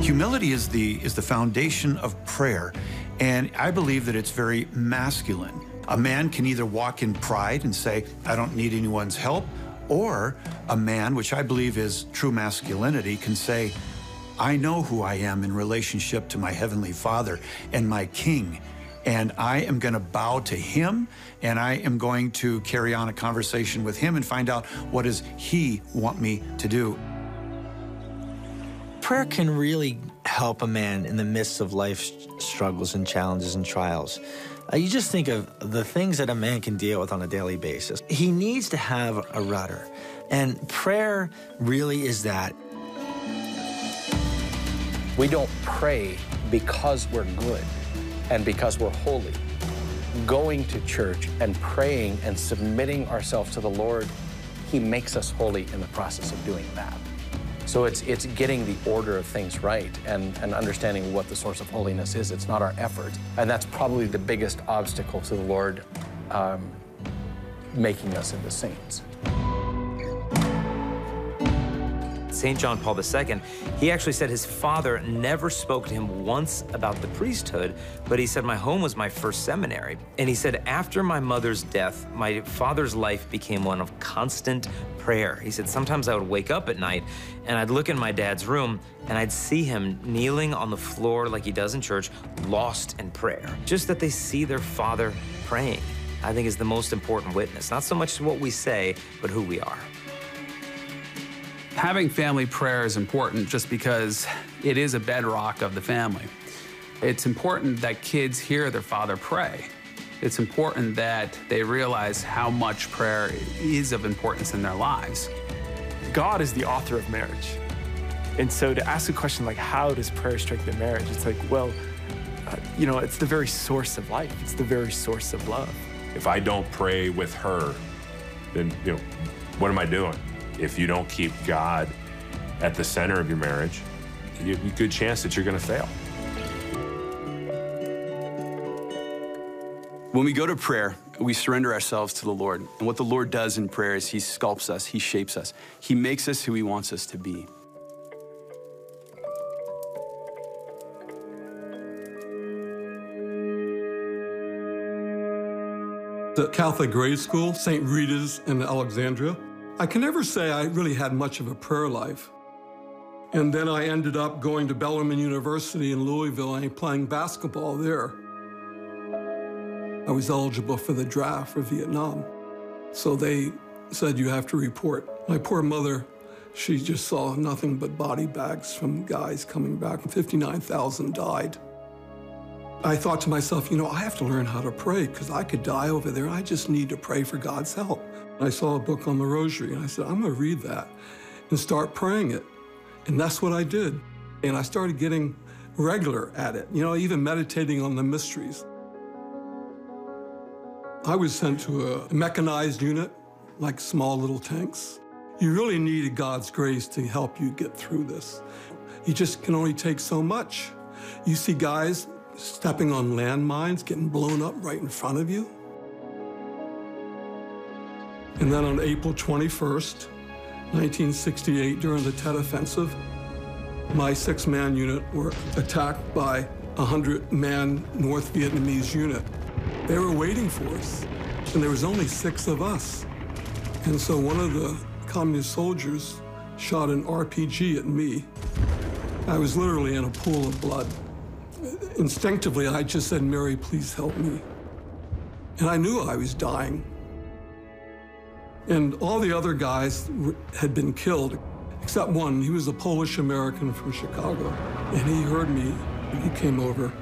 Humility is the foundation of prayer, and I believe that it's very masculine. A man can either walk in pride and say, I don't need anyone's help, or a man, which I believe is true masculinity, can say, I know who I am in relationship to my Heavenly Father and my King, and I am going to bow to Him, and I am going to carry on a conversation with Him and find out what does He want me to do. Prayer can really help a man in the midst of life's struggles and challenges and trials. You just think of the things that a man can deal with on a daily basis. He needs to have a rudder, and prayer really is that. We don't pray because we're good and because we're holy. Going to church and praying and submitting ourselves to the Lord, He makes us holy in the process of doing that. So it's getting the order of things right and understanding what the source of holiness is. It's not our effort. And that's probably the biggest obstacle to the Lord making us into saints. St. John Paul II, he actually said his father never spoke to him once about the priesthood, but he said, my home was my first seminary. And he said, after my mother's death, my father's life became one of constant prayer. He said, sometimes I would wake up at night and I'd look in my dad's room and I'd see him kneeling on the floor like he does in church, lost in prayer. Just that they see their father praying, I think, is the most important witness. Not so much what we say, but who we are. Having family prayer is important just because it is a bedrock of the family. It's important that kids hear their father pray. It's important that they realize how much prayer is of importance in their lives. God is the author of marriage. And so to ask a question like, how does prayer strengthen marriage? It's like, well, it's the very source of life. It's the very source of love. If I don't pray with her, then, what am I doing? If you don't keep God at the center of your marriage, you have a good chance that you're going to fail. When we go to prayer, we surrender ourselves to the Lord. And what the Lord does in prayer is He sculpts us, He shapes us. He makes us who He wants us to be. The Catholic grade school, St. Rita's in Alexandria, I can never say I really had much of a prayer life. And then I ended up going to Bellarmine University in Louisville and playing basketball there. I was eligible for the draft for Vietnam. So they said, you have to report. My poor mother, she just saw nothing but body bags from guys coming back. 59,000 died. I thought to myself, I have to learn how to pray because I could die over there. I just need to pray for God's help. I saw a book on the rosary, and I said, I'm going to read that and start praying it. And that's what I did. And I started getting regular at it, even meditating on the mysteries. I was sent to a mechanized unit, like small little tanks. You really needed God's grace to help you get through this. You just can only take so much. You see guys stepping on landmines, getting blown up right in front of you. And then on April 21st, 1968, during the Tet Offensive, my 6-man unit were attacked by a 100-man North Vietnamese unit. They were waiting for us, and there was only 6 of us. And so one of the communist soldiers shot an RPG at me. I was literally in a pool of blood. Instinctively, I just said, Mary, please help me. And I knew I was dying. And all the other guys had been killed, except one. He was a Polish-American from Chicago. And he heard me, and he came over,